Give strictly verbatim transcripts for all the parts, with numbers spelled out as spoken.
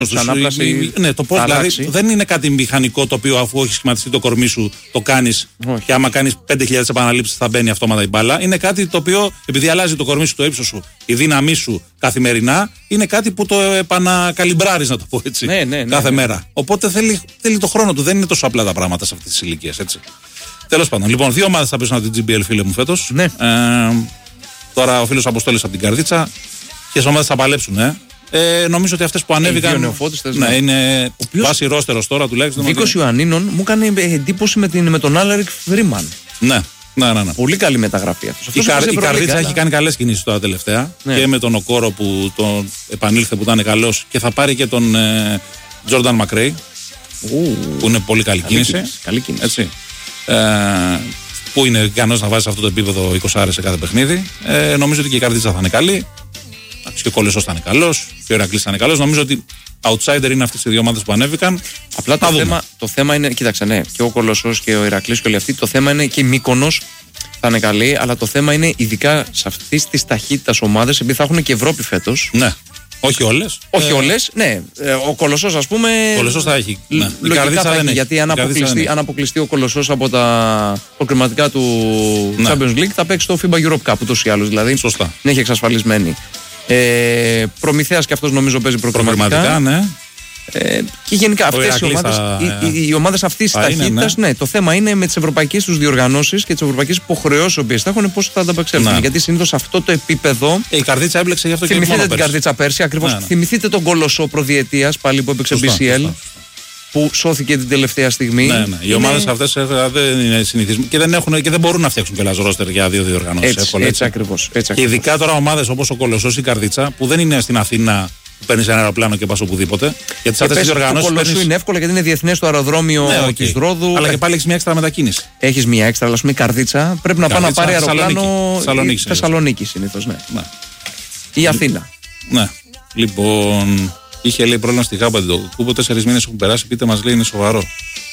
Ανάπλαση, ναι, το πώς, δηλαδή δεν είναι κάτι μηχανικό το οποίο αφού έχει σχηματιστεί το κορμί σου το κάνεις και άμα κάνεις πέντε χιλιάδες επαναλήψεις θα μπαίνει αυτόματα η μπάλα. Είναι κάτι το οποίο επειδή αλλάζει το κορμί σου, το ύψος σου, η δύναμή σου καθημερινά, είναι κάτι που το επανακαλυμπράρεις, να το πω έτσι, ναι, ναι, ναι, κάθε ναι. μέρα. Οπότε θέλει, θέλει το χρόνο του, δεν είναι τόσο απλά τα πράγματα σε αυτές τις ηλικίες, έτσι. Τέλος πάντων, λοιπόν, δύο ομάδες θα παίζουν από την τζι μπι ελ, φίλε μου, φέτος. Ναι. Ε, τώρα ο φίλος Αποστόλης από την Καρδίτσα. Ποιες ομάδες θα παλέψουν, ε? Ε, νομίζω ότι αυτές που ανέβηκαν. Οι δύο νεοφώτιστες, ναι, ναι. είναι οποίος... βάση ρόστερος τώρα τουλάχιστον. Βίκος Ιωαννίνων μου έκανε εντύπωση με, την, με τον Άλερικ Φρήμαν. Ναι, ναι, ναι, ναι. Πολύ καλή μεταγραφή αυτός. Η, Καρ, η Καρδίτσα έχει κάνει καλές κινήσεις τώρα τελευταία. Ναι. Και με τον Οκόρο που τον επανήλθε που ήταν καλός και θα πάρει και τον Τζόρνταν Μακρέι. Που είναι πολύ καλή, καλή κίνηση. κίνηση. Καλή κίνηση. Έτσι. Ε, που είναι ικανός να βάζει σε αυτό το επίπεδο είκοσι άρες σε κάθε παιχνίδι. Ε, νομίζω ότι και η Καρδίτσα θα είναι καλή. Και ο Κολοσσός θα είναι καλός. Και ο Ηρακλής θα είναι καλός. Νομίζω ότι outsider είναι αυτές οι δύο ομάδες που ανέβηκαν. Απλά το θέμα, το θέμα είναι, κοίταξε, ναι, και ο Κολοσσός και ο Ηρακλής και όλοι αυτοί. Το θέμα είναι και η Μύκονος θα είναι καλή. Αλλά το θέμα είναι ειδικά σε αυτές τις ταχύτητας ομάδες, επειδή θα έχουν και Ευρώπη φέτος. Ναι. Όχι όλες. Όχι ε... όλες, ναι. Ο Κολοσσός, ας πούμε. Ο Κολοσσός θα έχει. Ναι. Λογικά θα έχει. Γιατί αν αποκλειστεί, αν αποκλειστεί ο Κολοσσός από τα προκριματικά του ναι. Champions League, θα παίξει το φίμπα Europe Cup ούτως ή άλλως. Δηλαδή. Σωστά. Δεν έχει εξασφαλισμένη. Ε, Προμηθέας και αυτός νομίζω παίζει προκριματικά. Ναι. Ε, και γενικά αυτές οι ομάδες, θα... οι, οι ομάδες αυτής της ταχύτητας, ναι. ναι, το θέμα είναι με τις ευρωπαϊκές τους διοργανώσεις και τις ευρωπαϊκές υποχρεώσεις που θα έχουν πώς θα ανταπεξέλθουν. Ναι. Γιατί συνήθως αυτό το επίπεδο. Ε, η Καρδίτσα έμπλεξε γι' αυτό και θυμηθείτε την Καρδίτσα πέρσι, ακριβώς. Ναι, ναι. Θυμηθείτε τον Κολοσσό προδιετίας πάλι που έπαιξε μπι σι ελ. Σωστά, σωστά. Που σώθηκε την τελευταία στιγμή. Ναι, ναι. Οι είναι... ομάδες αυτές δεν είναι συνηθισμένες και δεν, έχουν, και δεν μπορούν να φτιάξουν και ρόστερ για δύο διοργανώσεις. Έτσι, έτσι, έτσι ακριβώς. Έτσι και ειδικά τώρα ομάδες όπως ο Κολοσσός ή η Καρδίτσα που δεν είναι στην Αθήνα που παίρνεις ένα αεροπλάνο και πας όπου δίποτε. Γιατί σε αυτές τις διοργανώσεις. Το Κολοσσού είναι εύκολο γιατί είναι διεθνές το αεροδρόμιο ναι, okay. της Ρόδου. Αλλά και πάλι έχεις μια έξτρα μετακίνηση. Έχεις μια έξτρα, αλλά α πούμε η Καρδίτσα πρέπει να πάει να πάρει αεροπλάνο. Θεσσαλονίκη, Θεσσαλονίκη συνήθως, ναι. ναι. Ή Αθήνα. Ναι. Λοιπόν. Είχε λέει πρόβλημα στη Γάμπα το Κούμπο, τέσσερις μήνες έχουν περάσει. Πείτε μας, λέει, είναι σοβαρό.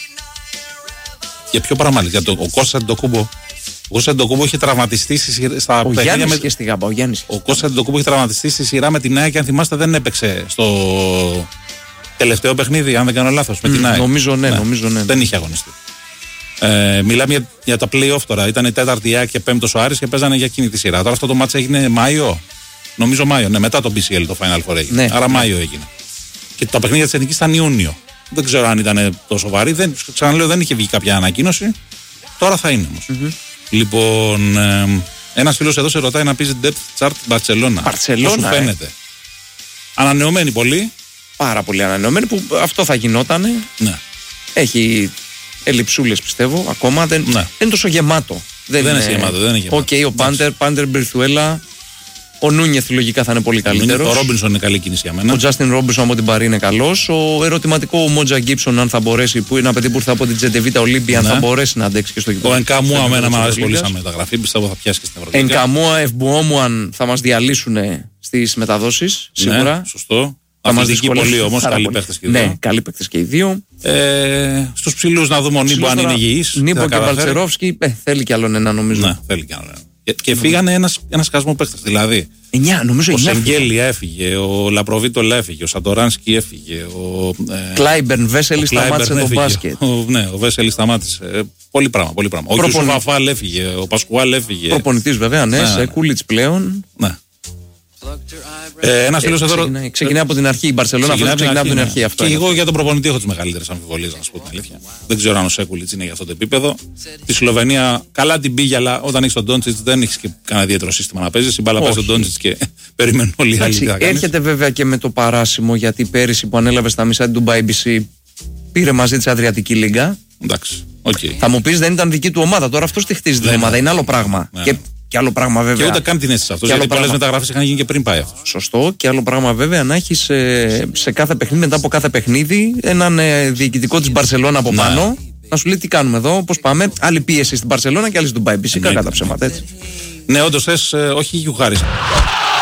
Για ποιο πράγμα, για το, ο Κώστας Αντιτοκούμπο. Ο Κώστας Αντιτοκούμπο είχε τραυματιστεί στα ο παιχνίδια. Με... Και στη Γάμπα, ο Γιάννης. Ο Κώστας Αντιτοκούμπο είχε τραυματιστεί στη σειρά με την ΑΕΚ και αν θυμάστε δεν έπαιξε στο τελευταίο παιχνίδι, αν δεν κάνω λάθος. Με την ΑΕΚ. Νομίζω ναι, ναι. νομίζω ναι. Δεν είχε αγωνιστεί. Ε, μιλάμε για, για τα play-off τώρα. Ήταν η τέταρτη ΑΕΚ και πέμπτος ο Άρης και παίζανε για εκείνη τη σειρά. Τώρα αυτό το μάτς έγινε Μάιο. Νομίζω Μάιο, ναι, μετά το μπι σι ελ το Final Four έγινε. Ναι. Άρα Μάιο έγινε. Και τα παιχνίδια της Εθνικής ήταν Ιούνιο. Δεν ξέρω αν ήταν τόσο βαρύ. Δεν, ξαναλέω, δεν είχε βγει κάποια ανακοίνωση. Τώρα θα είναι όμως. Mm-hmm. Λοιπόν, ε, ένας φίλος εδώ σε ρωτάει να πεις depth chart Μπαρτσελώνα. Μπαρτσελώνα. Πώς σου φαίνεται. Ε. Ανανεωμένη πολύ. Πάρα πολύ ανανεωμένη που αυτό θα γινότανε. Ναι. Έχει ελλειψούλες πιστεύω. Ακόμα δεν, ναι. δεν είναι τόσο γεμάτο. Δεν, δεν είναι γεμάτο. Δεν είναι γεμάτο. Οκ, okay, ο Πάντερ, Πάντερ Μπριθουέλα. Ο Νούνιεθ λογικά θα είναι πολύ καλύτερος. Ο Ρόμπινσον είναι καλή κίνηση για μένα. Ο Τζάστιν Ρόμπινσον από την Παρί είναι καλός. Ο ερωτηματικό ο Μότζα Γκίψον, αν θα μπορέσει, που είναι ένα παιδί που ήρθε από την Τζεντεβίτα Ολύμπια, ναι. αν θα μπορέσει να αντέξει και στο γήπεδο. Ο Ενκαμούα, εμένα μου αρέσει πολύ σαν μεταγραφή. Πιστεύω θα πιάσει και στην Ευρωπαϊκή. Ενκαμούα, Ευμπουόμουαν θα μας διαλύσουν στις μεταδόσεις. Σίγουρα. Ναι, σωστό. Θα μας δει πολύ όμως. Καλοί παίχτες και οι δύο. Ναι, καλοί παίχτες και οι δύο. Ε, στους ψηλούς να δούμε ο Νίμπο αν είναι υγιής. Νίμπο και ο Μπαλτσερόφσκι θέλει κι άλλον ένα νομίζω. Ναι, θέλει κι άλλον ένα. Και, και φύγανε ένας, ένας σκασμό παίχτες. Δηλαδή, εννιά, νομίζω ο Σεγγέλια έφυγε, ο Λαπροβίτολα έφυγε, ο Σαντοράνσκι έφυγε. Ο ε, Κλάιμπερν Βέσελη σταμάτησε το μπάσκετ. Ο, ναι, ο Βέσελη σταμάτησε. Ε, πολύ πράγμα. Πολύ πράγμα. Προπονη... Ο Κιουσουφαφάλ έφυγε, ο Πασκουάλ έφυγε. Προπονητής βέβαια, ναι, ναι, σε ναι. Κούλιτς πλέον. Ναι. Ε, ένας φίλος ε, εδώ. Ξεκινάει, ξεκινάει από την αρχή η Μπαρσελόνα, αυτό ξεκινάει από την αρχή. Αυτό και εγώ για τον προπονητή έχω τις μεγαλύτερες αμφιβολίες, να σου πω την αλήθεια. Δεν ξέρω αν ο Σέκουλιτς είναι για αυτό το επίπεδο. Τη Σλοβενία καλά την πήγε, αλλά όταν έχει τον Ντόντσιτς δεν έχει και κανένα ιδιαίτερο σύστημα να παίζει. Η μπάλα πάει στον Ντόντσιτς και περιμένουν όλοι οι άλλοι. Έρχεται βέβαια και με το παράσημο γιατί πέρυσι που ανέλαβε στα μισά του Ντουμπάι μπι σι πήρε μαζί τη Αδριατική Λίγκα. Εντάξει. Okay. Θα μου πει δεν ήταν δική του ομάδα, τώρα αυτό τη χτίζει την ομάδα, είναι άλλο πράγμα. Ναι. Και, και άλλο πράγμα βέβαια. Και ούτε καν την αίσθηση αυτό. Γιατί πολλές μεταγραφές είχαν γίνει και πριν πάει αυτό. Σωστό. Και άλλο πράγμα βέβαια να έχει σε, σε κάθε παιχνίδι, μετά από κάθε παιχνίδι, έναν ε, διοικητικό τη Μπαρσελόνα από ναι. πάνω να σου λέει τι κάνουμε εδώ, πώς πάμε. Άλλη πίεση στην Μπαρσελόνα και άλλη στον Ντουμπάι. Φυσικά κατά ψέματα έτσι. Ναι, όντως θες, όχι γιουχάρισμα.